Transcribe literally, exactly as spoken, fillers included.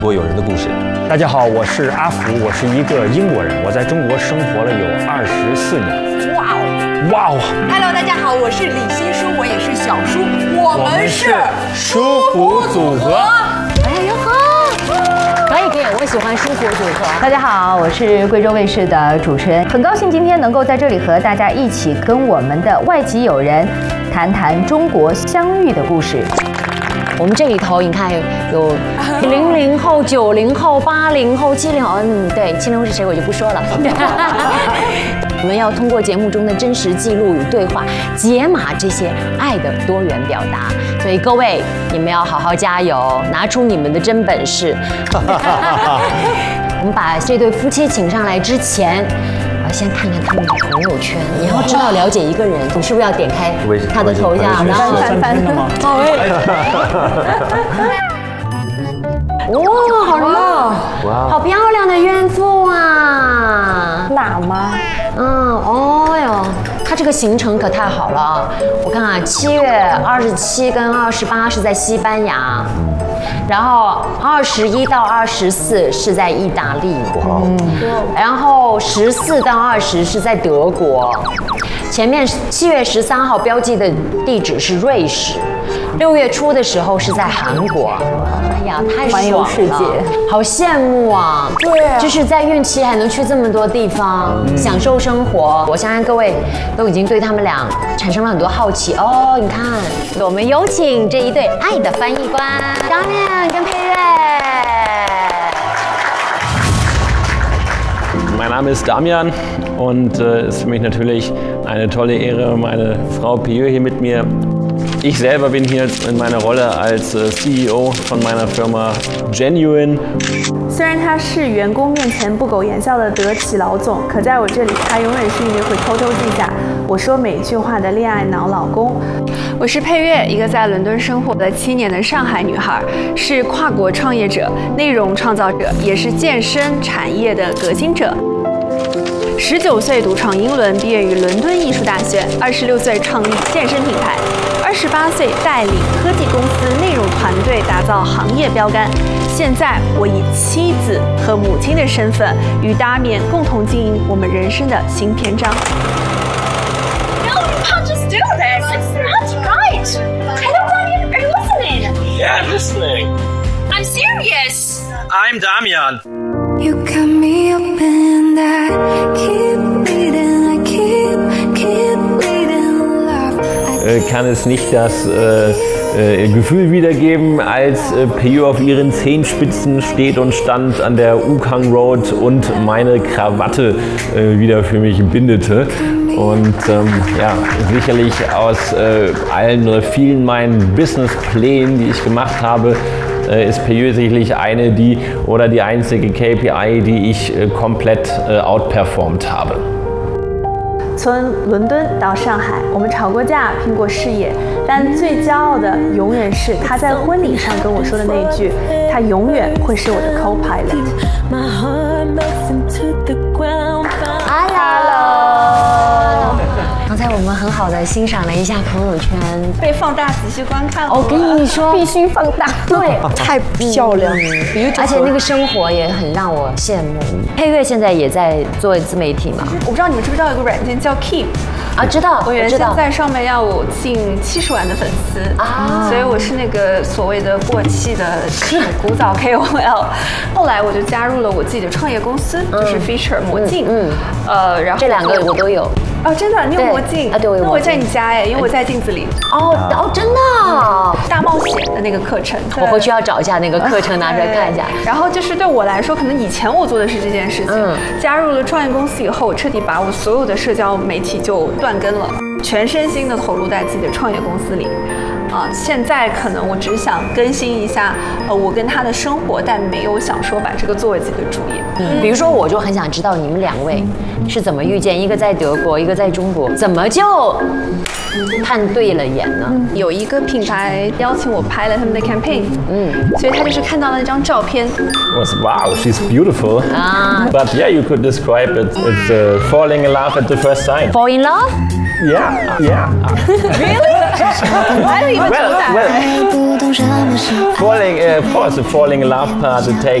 中国友人的故事。 大家好，我是阿福，我是一个英国人，我在中国生活了有二十四年。 哇哦， 哇哦 ！Hello， 大家好，我是李新书，我也是小叔，我们是舒服组合。 哎呦呵，可以可以，我喜欢舒服组合。大家好，我是贵州卫视的主持人，很高兴今天能够在这里和大家一起跟我们的外籍友人谈谈中国相遇的故事。我们这里头，你看有零零后、九零后、八零后、七零后，嗯，对，七零后是谁我就不说了。我们要通过节目中的真实记录与对话，解码这些爱的多元表达。所以各位，你们要好好加油，拿出你们的真本事。我们把这对夫妻请上来之前，我要先看看他们的朋友圈。你要知道了解一个人，你是不是要点开他的头像，然后翻翻的吗？ 好哎。哇，好热！哇，好漂亮的孕妇啊！ 辣吗？ 嗯，哦哟，它这个行程可太好了。我看啊，七月二十七跟二十八是在西班牙，然后二十一到二十四是在意大利，嗯，然后十四到二十是在德国。前面七月十三号标记的地址是瑞士，六月初的时候是在韩国。哎呀，太爽了！环游世界，好羡慕啊！ 对啊， 就是在孕期还能去这么多地方，嗯、享受生活。我相信各位都已经对他们俩产生了很多好奇哦。你看，我们有请这一对爱的翻译官Damian跟佩月。 Mein Name ist Damian und es äh, ist für mich natürlich eine tolle Ehre, meine Frau Pieux hier mit mir. Ich selber bin hier in meiner Rolle als äh, C E O von meiner Firma Genuine. 虽然他是员工面前不苟言笑的德企老总，可在我这里，他永远是一名会偷偷记下我说每句话的恋爱脑老公。 我是佩月，一个在伦敦生活了七年的上海女孩，是跨国创业者、内容创造者，也是健身产业的革新者。十九岁独闯英伦，毕业于伦敦艺术大学。二十六岁创立健身品牌，二十八岁带领科技公司内容团队打造行业标杆。现在我以妻子和母亲的身份，与Damian共同经营我们人生的新篇章。 No, you can't just do this. It's not right. Hello, Damian. Are you listening? Yeah, I'm listening. I'm serious. I'm Damian. You got me open, I keep bleeding, I keep, keep bleeding, love. Äh, kann es nicht das äh, äh, Gefühl wiedergeben, als äh, Pieux auf ihren Zehenspitzen steht und stand an der Ukang Road und meine Krawatte äh, wieder für mich bindete. Und ähm, ja, sicherlich aus äh, allen oder vielen meinen Businessplänen, die ich gemacht habe, ist Pieux sicherlich eine die oder die einzige K P I, die ich komplett outperformed habe. 从伦敦到上海，我们吵过架，拼过事业，但最骄傲的永远是他在婚礼上跟我说的那一句：“他永远会是我的 co-pilot。” Hello， 刚才我们很好的欣赏了一下朋友圈， 被放大仔细观看了。 我跟你说， 必须放大， 对， 太漂亮了， 而且那个生活也很让我羡慕。佩月现在也在做自媒体嘛？ 我不知道你们知不知道有个软件叫 Keep 啊，知道， 我原先在上面要有近七十万的粉丝啊，所以我是那个所谓的过气的古早 K O L。后来我就加入了我自己的创业公司，就是 Feature 魔镜，嗯，呃，然后这两个我都有。 哦，真的，你有魔镜啊？对，我有。 那我在你家哎，因为我在镜子里。 哦哦，真的， 大冒险的那个课程， 我回去要找一下那个课程，拿出来看一下。 然后就是对我来说，可能以前我做的是这件事情，嗯，加入了创业公司以后，我彻底把我所有的社交媒体就断更了，全身心的投入在自己的创业公司里。啊，现在可能我只想更新一下，呃，我跟他的生活，但没有想说把这个作为自己的主业。 嗯，比如说，我就很想知道你们两位是怎么遇见，一个在德国，一个在中国，怎么就看对了眼呢？ 嗯、有一个品牌邀请我拍了他们的 campaign， 嗯，所以他就是看到了那张照片。 Was wow, she's beautiful. Ah. But yeah, you could describe it. It's uh, falling in love at the first sight. Fall in love? Yeah, yeah. Really? I don't even know that. Well, well, falling, uh, of course, the falling in love part, it takes